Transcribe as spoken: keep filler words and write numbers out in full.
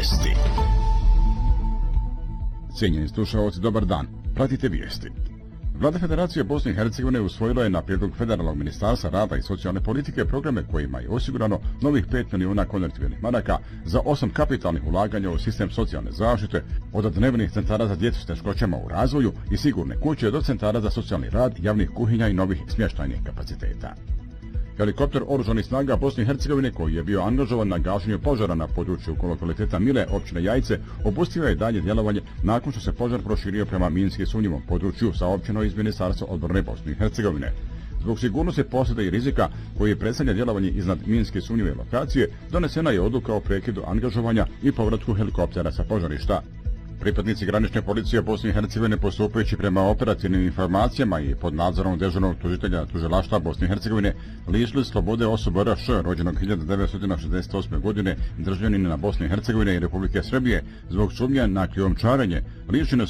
Vijesti. Cijenjeni slušalci, dobar dan. Pratite vijesti. Vlada Federacije Bosne i Hercegovine usvojila je na prijedlog Federalnog ministarstva rada i socijalne politike programe kojima je osigurano novih pet milijuna konvertibilnih maraka za osam kapitalnih ulaganja u sistem socijalne zaštite, od dnevnih centara za djecu s teškoćama u razvoju i sigurne kuće do centara za socijalni rad, javnih kuhinja i novih smještajnih kapaciteta. Helikopter Oružanih snaga Bosne i Hercegovine, koji je bio angažovan na gašenju požara na području lokaliteta Mile, općine Jajce, opustio je dalje djelovanje nakon što se požar proširio prema minski sumnjivom području, saopćeno iz Ministarstva odbrane Bosne i Hercegovine. Zbog sigurnosti posjeda i rizika koji predstavlja djelovanje iznad minske sumnjive lokacije, donesena je odluka o prekidu angažovanja i povratku helikoptera sa požarišta. Pripadnici granične policije Bosne i Hercegovine, postupajući prema operativnim informacijama i pod nadzorom dežurnog tužitelja tužilaštva Bosne i Hercegovine, lišili slobode osobe R Š, rođenog hiljadu devetsto šezdeset osme. godine, državljanina Bosne i Hercegovine i Republike Srbije, zbog sumnje na krijumčarenje, lišene